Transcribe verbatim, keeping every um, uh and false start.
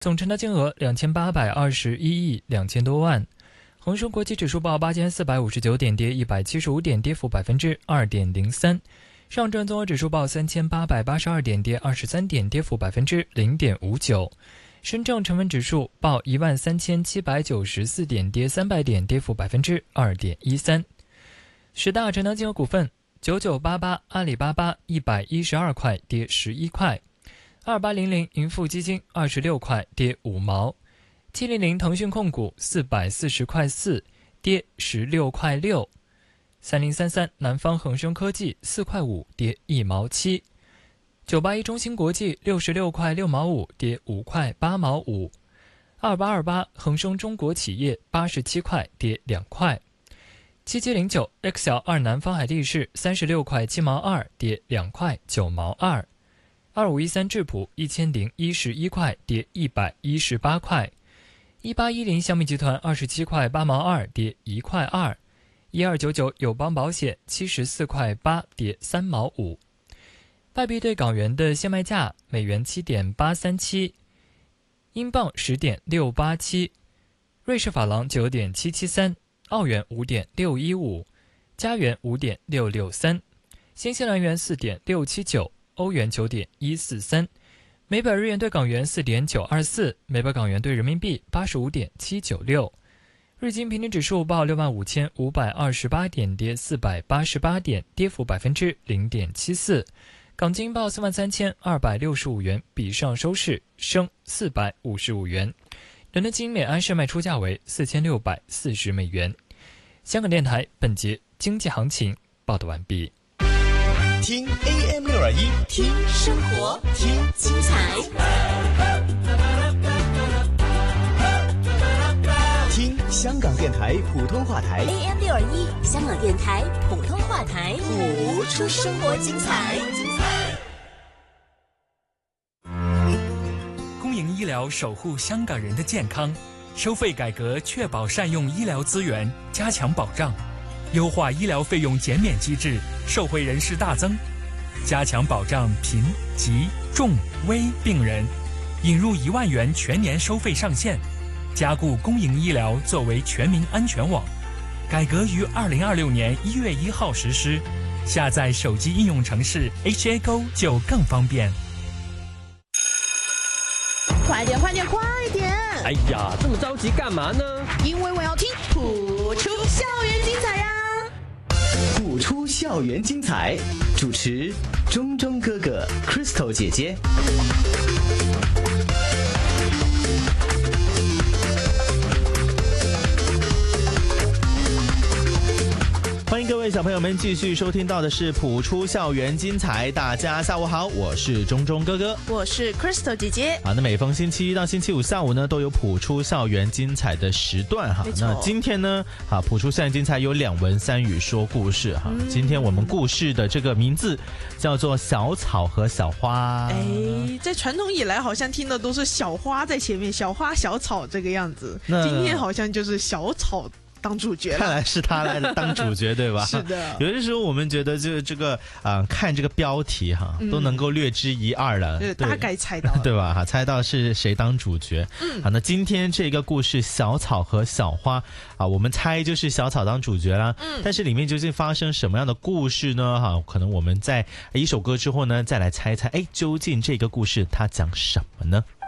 总成交金额两千八百二十一亿两千多万。恒生国际指数报八千四百五十九点，跌一百七十五点，跌幅百分之二点零三。上证综合指数报三千八百八十二点，跌二十三点，跌幅百分之零点五九。深证成分指数报一万三千七百九十四点，跌三百点，跌幅百分之二点一三。十大成交金额股份：九九八八阿里巴巴一百一十二块，跌十一块；二八零零盈富基金二十六块，跌五毛；七零零腾讯控股四百四十块四，跌十六块六；三零三三南方恒生科技四块五，跌一毛七；九八一中芯国际六十六块六毛五，跌五块八毛五；二八二八恒生中国企业八十七块，跌两块；七七零九 X L 二南方海力士三十六块七毛二，跌两块九毛二；二五一三智普一千零一十一块，跌一百一十八块；一八一零小米集团二十七块八毛二，跌一块二；一二九九友邦保险七十四块八，跌三毛五。外币对港元的现卖价：美元七点八三七，英镑十点六八七，瑞士法郎九点七七三，澳元五点六一五，加元五点六六三，新西兰元四点六七九，欧元九点一四三，每百日元对港元四点九二四，每百港元对人民币八十五点七九六。日经平均指数报六万五千五百二十八点，跌四百八十八点，跌幅百分之零点七四。港金报四万三千二百六十五元，比上收市升四百五十五元。伦敦金每安士卖出价为四千六百四十美元。香港电台本节经济行情报道完毕。 听 A M 六二一， 听生活，听精彩， 听香港电台普通话台 A M 六二一，香港电台普通话台， 谱出生活精彩。 公营医疗守护香港人的健康，收费改革确保善用医疗资源，加强保障，优化医疗费用减免机制，受惠人士大增，加强保障贫、疾、重、危病人，引入一万元全年收费上限，加固公营医疗作为全民安全网。改革于二零二六年一月一号实施，下载手机应用程式 H A Go 就更方便。 快点快点快点！ 哎呀，这么着急干嘛呢？ 因为我要听谱出校园精彩呀！ 谱出校园精彩，主持钟钟哥哥 Crystal 姐姐。欢迎各位小朋友们继续收听到的是谱出校园精彩。大家下午好，我是钟钟哥哥， 我是 Crystal 姐姐。 好，那每逢星期一到星期五下午呢，都有谱出校园精彩的时段哈。那今天呢，啊，谱出校园精彩有两文三语说故事哈。嗯、今天我们故事的这个名字叫做小草和小花。 哎，在传统以来好像听的都是小花在前面，小花小草这个样子。今天好像就是小草当主角， 看来是他来当主角对吧？ 是的， 有的时候我们觉得就这个啊、呃，看这个标题哈，嗯、都能够略知一二了， 对，大概猜到了， 对吧？哈，猜到是谁当主角。嗯，好，那今天这个故事小草和小花啊，我们猜就是小草当主角啦。嗯，但是里面究竟发生什么样的故事呢？哈，可能我们在一首歌之后呢，再来猜一猜，哎，究竟这个故事它讲什么呢？